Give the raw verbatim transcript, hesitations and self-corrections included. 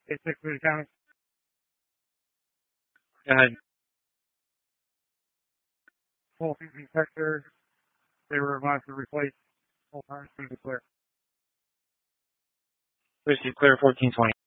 eight six for the county. Go ahead. Full season sector. They were advised to replace full time to clear. Proceed clear fourteen twenty.